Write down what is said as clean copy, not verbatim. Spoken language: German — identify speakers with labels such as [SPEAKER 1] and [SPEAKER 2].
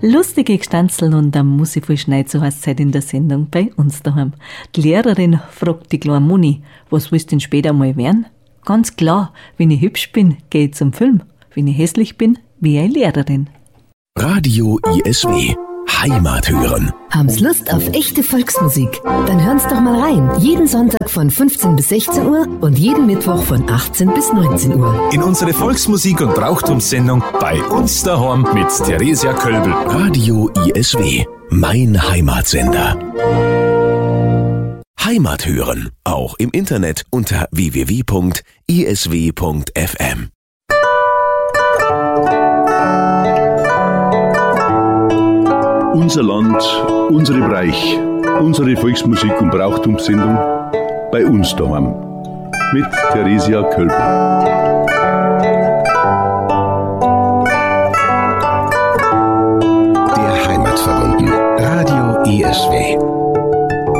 [SPEAKER 1] Lustige Gstanzeln und da muss ich voll schneiden, so heißt es heute in der Sendung bei uns daheim. Die Lehrerin fragt die kleine Moni, was willst du denn später mal werden? Ganz klar, wenn ich hübsch bin, geh ich zum Film. Wenn ich hässlich bin, wie eine Lehrerin.
[SPEAKER 2] Radio ISW. Heimat hören.
[SPEAKER 3] Haben's Lust auf echte Volksmusik? Dann hören's doch mal rein. Jeden Sonntag von 15 bis 16 Uhr und jeden Mittwoch von 18 bis 19 Uhr.
[SPEAKER 4] In unsere Volksmusik- und Brauchtumssendung bei uns daheim mit Theresia Kölbel.
[SPEAKER 2] Radio ISW. Mein Heimatsender. Heimat hören. Auch im Internet unter www.isw.fm.
[SPEAKER 5] Unser Land, unsere Bereich, unsere Volksmusik- und Brauchtumssendung bei uns daheim mit Theresia Kölbel.
[SPEAKER 2] Der Heimatverbunden. Radio ISW.